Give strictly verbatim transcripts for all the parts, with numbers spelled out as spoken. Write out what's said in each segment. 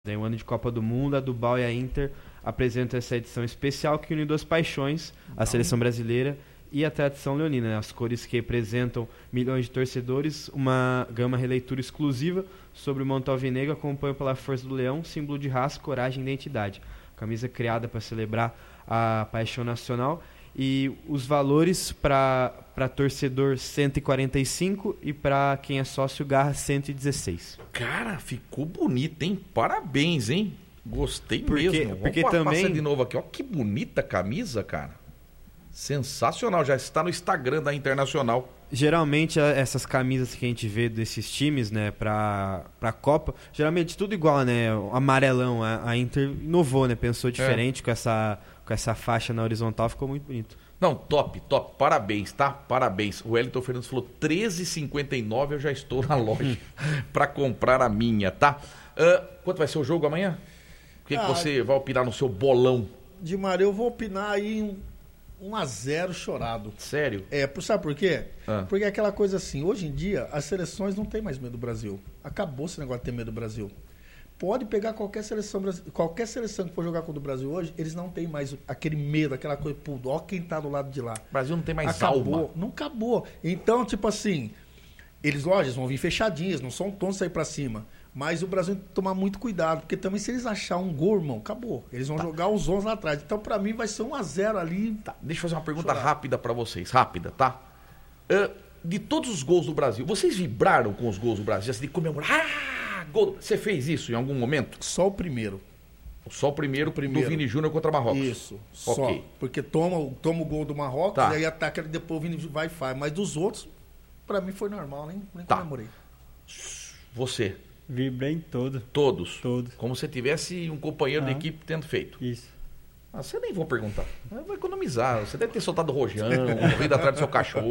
Em um ano de Copa do Mundo, a Dubal e a Inter apresentam essa edição especial que une duas paixões, a seleção brasileira e a tradição leonina, né? As cores que representam milhões de torcedores, uma gama releitura exclusiva sobre o manto alvinegro acompanhado pela força do leão, símbolo de raça, coragem e identidade. Camisa criada para celebrar a paixão nacional. E os valores para torcedor cento e quarenta e cinco e para quem é sócio Garra cento e dezesseis. Cara, ficou bonito, hein? Parabéns, hein? Gostei porque, mesmo. Porque Vamos também... passar de novo aqui. Ó, que bonita camisa, cara. Sensacional. Já está no Instagram da Internacional. Geralmente essas camisas que a gente vê desses times, né, pra, pra Copa, geralmente tudo igual, né? O amarelão, a, a Inter inovou, né? Pensou diferente é. com essa... com essa faixa na horizontal, ficou muito bonito. Não, top, top. Parabéns, tá? Parabéns. O Wellington Fernandes falou treze e cinquenta e nove, eu já estou na loja para comprar a minha, tá? Uh, quanto vai ser o jogo amanhã? O que, ah, que você vai opinar no seu bolão? De Maria, eu vou opinar aí um um a zero chorado. Sério? É, sabe por quê? Ah. Porque é aquela coisa assim, hoje em dia, as seleções não têm mais medo do Brasil. Acabou esse negócio de ter medo do Brasil. Pode pegar qualquer seleção, qualquer seleção que for jogar contra o Brasil hoje, eles não têm mais aquele medo, aquela coisa, pô, ó quem tá do lado de lá. O Brasil não tem mais acabou, alma. Não acabou. Então, tipo assim, eles, lógico, eles vão vir fechadinhos, não são tontos sair pra cima. Mas o Brasil tem que tomar muito cuidado, porque também se eles achar um gol, irmão, acabou. Eles vão tá. jogar os onze lá atrás. Então, pra mim, vai ser um a zero ali. Tá. Deixa eu fazer uma pergunta chorar. rápida pra vocês, rápida, tá? Uh, de todos os gols do Brasil, vocês vibraram com os gols do Brasil? Assim, de comemorar? Ah, gol. Você fez isso em algum momento? Só o primeiro. Só o primeiro, o primeiro. do Vini Júnior contra Marrocos? Isso, okay. só. Porque toma, toma o gol do Marrocos, tá. e aí ataca, depois o Vini vai e faz. Mas dos outros, pra mim foi normal, nem, nem tá. comemorei. Você? Vibrei em todo. Todos? Todos. Como se tivesse um companheiro ah. de equipe tendo feito? Isso. Ah, você nem vou perguntar. Vai economizar. Você deve ter soltado o rojão, corrido atrás do seu cachorro.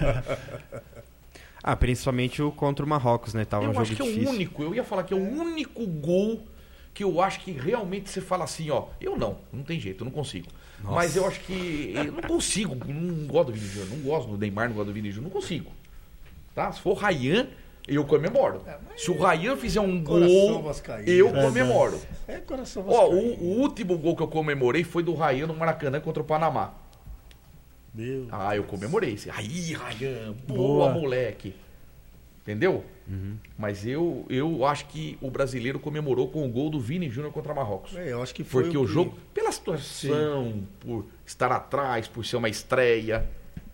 Ah, principalmente o contra o Marrocos, né? Tava eu um jogo acho que difícil. é o único, eu ia falar que é o único gol que eu acho que realmente você fala assim, ó. Eu não, não tem jeito, eu não consigo. Nossa. Mas eu acho que eu não consigo, não gosto do Vini Júnior, não gosto do Neymar, não gosto do Vini Júnior, não consigo. Tá? Se for o Ryan, eu comemoro. É, se o Ryan fizer um gol, vascaíno. eu comemoro. É coração Ó, o, o último gol que eu comemorei foi do Ryan no Maracanã contra o Panamá. Meu ah, eu comemorei. Aí, Ryan, boa, boa moleque. Entendeu? Uhum. Mas eu, eu acho que o brasileiro comemorou com o gol do Vini Júnior contra Marrocos. É, eu acho que foi Porque o, o que... jogo, pela situação, Sim. por estar atrás, por ser uma estreia.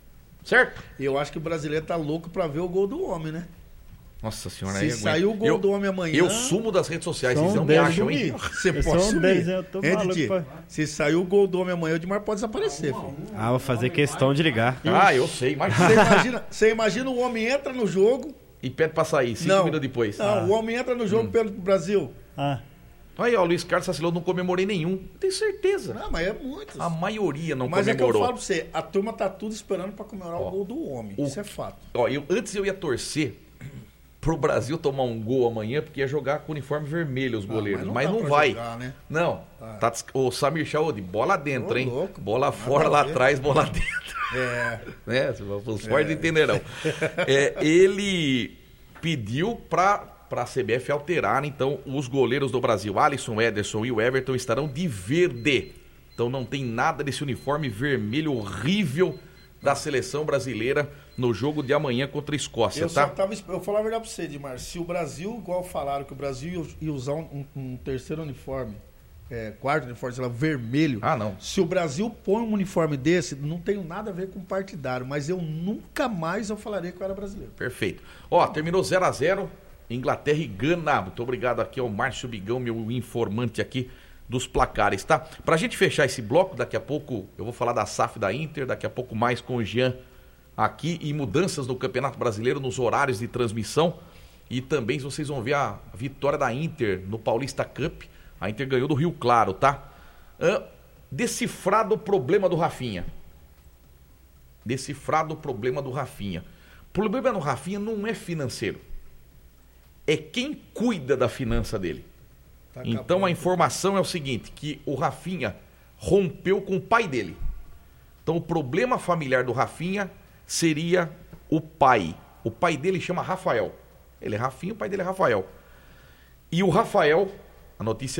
Certo? Eu acho que o brasileiro tá louco pra ver o gol do homem, né? Nossa senhora, se aí sair o gol eu, do homem amanhã... Eu sumo das redes sociais, vocês não me acham, hein? Você pode sumir. É, Didi, pra... Se sair o gol do homem amanhã, o Edmar pode desaparecer, filho. Ah, vou fazer questão de ligar. Ah, eu sei, imagina. Você imagina, você imagina o homem entra no jogo... E pede pra sair, cinco não, minutos depois. Não, ah. o homem entra no jogo hum. pelo Brasil. Ah. Aí, ó, o Luiz Carlos Sacilão, não comemorei nenhum. Tenho certeza. Não, mas é muitos. A maioria não mas comemorou. Mas é que eu falo pra você, a turma tá tudo esperando pra comemorar ó, o gol do homem. O... Isso é fato. Ó, eu, antes eu ia torcer pro Brasil tomar um gol amanhã, porque ia jogar com uniforme vermelho os goleiros. Ah, mas não, mas não vai. Jogar, né? Não. Ah. Tá, o Samir Chaud, bola dentro, Ô, hein? Louco, bola fora lá atrás, bola dentro. É. né? Os fortes é. entenderão. É, ele pediu pra... para a C B F alterar, então, os goleiros do Brasil. Alisson, Ederson e o Everton estarão de verde. Então não tem nada desse uniforme vermelho horrível da seleção brasileira no jogo de amanhã contra a Escócia, eu tá? Só tava, eu vou falar a verdade pra você, Edmar. Se o Brasil, igual falaram que o Brasil ia usar um, um terceiro uniforme, é, quarto uniforme, sei lá, vermelho. Ah, não. Se o Brasil põe um uniforme desse, não tem nada a ver com partidário, mas eu nunca mais eu falaria que eu era brasileiro. Perfeito. Ó, terminou zero a zero. Inglaterra e Gana. Muito obrigado aqui ao Márcio Bigão, meu informante aqui dos placares, tá? Pra gente fechar esse bloco, daqui a pouco eu vou falar da S A F da Inter, daqui a pouco mais com o Jean aqui e mudanças no Campeonato Brasileiro nos horários de transmissão e também vocês vão ver a vitória da Inter no Paulista Cup. A Inter ganhou do Rio Claro, tá? Ah, decifrado o problema do Rafinha. Decifrado o problema do Rafinha. O problema do Rafinha não é financeiro. É quem cuida da finança dele. Tá então a informação é o seguinte, que o Rafinha rompeu com o pai dele. Então o problema familiar do Rafinha seria o pai. O pai dele chama Rafael. Ele é Rafinha, o pai dele é Rafael. E o Rafael a notícia